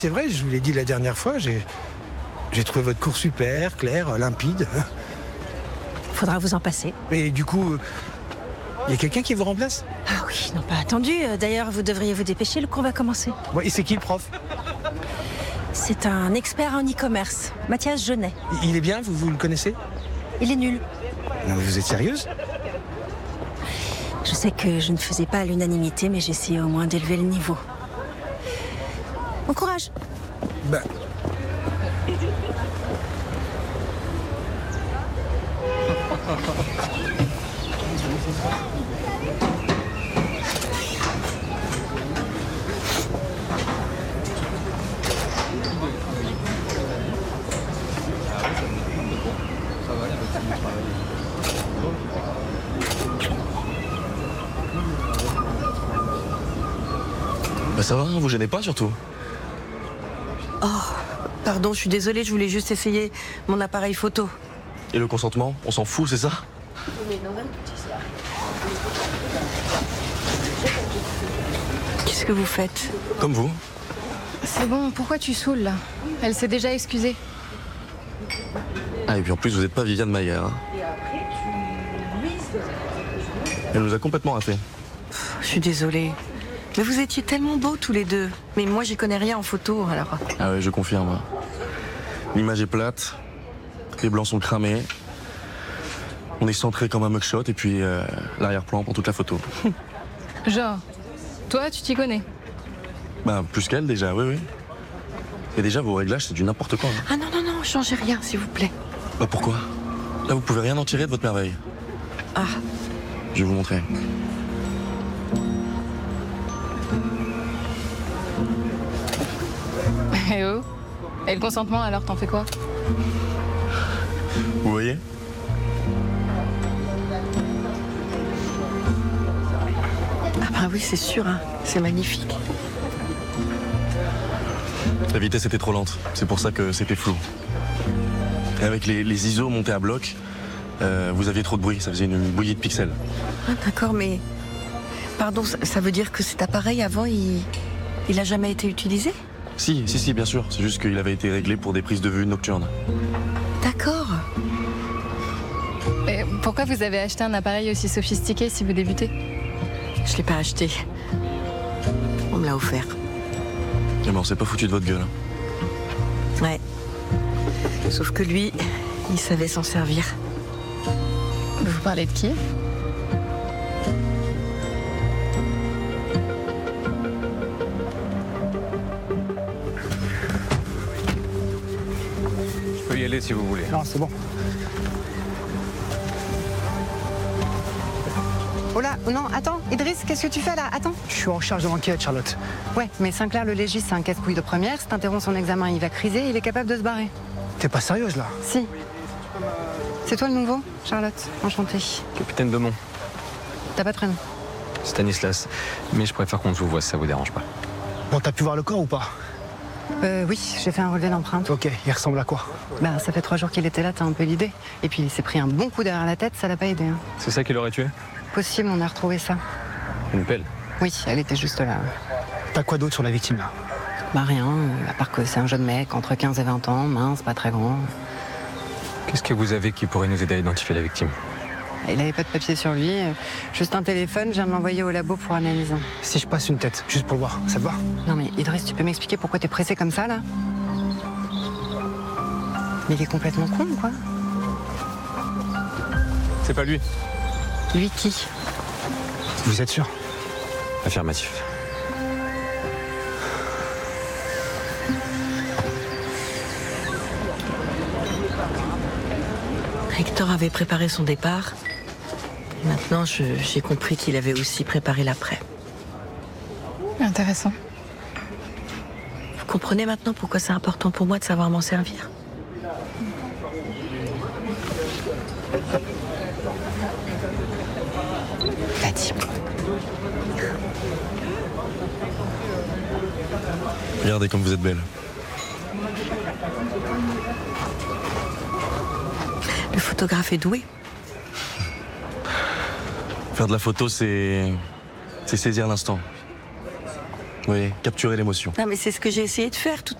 C'est vrai, je vous l'ai dit la dernière fois, j'ai trouvé votre cours super, clair, limpide. Faudra vous en passer. Et du coup, il y a quelqu'un qui vous remplace? Ah oui, non pas attendu. D'ailleurs, vous devriez vous dépêcher, le cours va commencer. Ouais, et c'est qui le prof? C'est un expert en e-commerce, Mathias Genet. Il est bien, vous le connaissez? Il est nul. Non mais vous êtes sérieuse? Je sais que je ne faisais pas à l'unanimité, mais j'essayais au moins d'élever le niveau. Bon courage. Bah... Bah ça va, vous gênez pas surtout. Oh, pardon, je suis désolée, je voulais juste essayer mon appareil photo. Et le consentement, on s'en fout, c'est ça? Qu'est-ce que vous faites? Comme vous. C'est bon, pourquoi tu saoules là? Elle s'est déjà excusée. Ah et puis en plus vous êtes pas Viviane Mayer. Hein. Elle nous a complètement raté. Je suis désolée. Mais vous étiez tellement beaux tous les deux. Mais moi j'y connais rien en photo alors. Ah ouais, je confirme. L'image est plate, les blancs sont cramés, on est centré comme un mugshot et puis l'arrière-plan pour toute la photo. Genre, toi tu t'y connais. Bah plus qu'elle déjà, oui. Et déjà vos réglages c'est du n'importe quoi. Hein. Ah non, non, non, changez rien s'il vous plaît. Bah pourquoi? Là vous pouvez rien en tirer de votre merveille. Ah. Je vais vous montrer. Eh oh. Et le consentement alors, t'en fais quoi? Vous voyez? Ah bah oui, c'est sûr, hein. C'est magnifique. La vitesse était trop lente, c'est pour ça que c'était flou. Et avec les ISO montés à bloc, vous aviez trop de bruit, ça faisait une bouillie de pixels. Ah, d'accord, mais... Pardon, ça veut dire que cet appareil, avant, il a jamais été utilisé? Si, bien sûr. C'est juste qu'il avait été réglé pour des prises de vue nocturnes. D'accord. Et pourquoi vous avez acheté un appareil aussi sophistiqué si vous débutez? Je l'ai pas acheté. On me l'a offert. Mais bon, on s'est pas foutu de votre gueule. Ouais. Sauf que lui, il savait s'en servir. Vous parlez de qui? Je peux y aller si vous voulez. Non, c'est bon. Oh là, non, attends, Idriss, qu'est-ce que tu fais là? Attends. Je suis en charge de l'enquête, Charlotte. Ouais, mais Sinclair le légiste, c'est un casse-couille de première. Si t'interromps son examen, il va criser, il est capable de se barrer. T'es pas sérieuse, là? Si. C'est toi le nouveau, Charlotte? Enchantée. Capitaine Demont, T'as pas de prénom? Stanislas. Mais je préfère qu'on se vous voit si ça vous dérange pas. Bon, t'as pu voir le corps ou pas? Oui, j'ai fait un relevé d'empreinte. Ok, il ressemble à quoi? Bah, ça fait 3 jours qu'il était là, t'as un peu l'idée. Et puis il s'est pris un bon coup derrière la tête, ça l'a pas aidé. Hein. C'est ça qui l'aurait tué? Possible, on a retrouvé ça. Une pelle? Oui, elle était juste là. T'as quoi d'autre sur la victime, là? Bah rien, à part que c'est un jeune mec, entre 15 et 20 ans, mince, pas très grand. Qu'est-ce que vous avez qui pourrait nous aider à identifier la victime? Il avait pas de papier sur lui, juste un téléphone, je viens de l'envoyer au labo pour analyser. Si je passe une tête, juste pour voir, ça te va? Non mais Idriss, tu peux m'expliquer pourquoi t'es pressé comme ça, là? Mais il est complètement con, quoi. C'est pas lui? Lui qui? Vous êtes sûr? Affirmatif. Hector avait préparé son départ. Maintenant, j'ai compris qu'il avait aussi préparé l'après. Intéressant. Vous comprenez maintenant pourquoi c'est important pour moi de savoir m'en servir? Vas-y. Regardez comme vous êtes belle. Le photographe est doué. Faire de la photo, c'est saisir l'instant. Oui, capturer l'émotion. Non, mais c'est ce que j'ai essayé de faire tout